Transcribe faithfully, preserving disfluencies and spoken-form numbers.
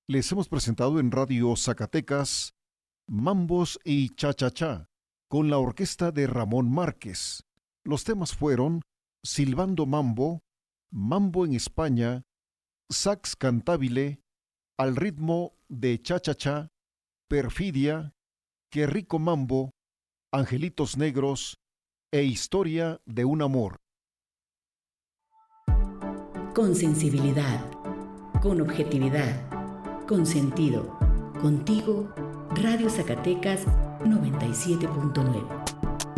Les hemos presentado en Radio Zacatecas Mambos y Cha-Cha-Cha con la orquesta de Ramón Márquez. Los temas fueron Silbando Mambo, Mambo en España, Sax Cantabile, Al ritmo de Cha-Cha-Cha, Perfidia, Qué rico mambo, Angelitos Negros e Historia de un amor. Con sensibilidad, con objetividad, con sentido. Contigo, Radio Zacatecas noventa y siete punto nueve.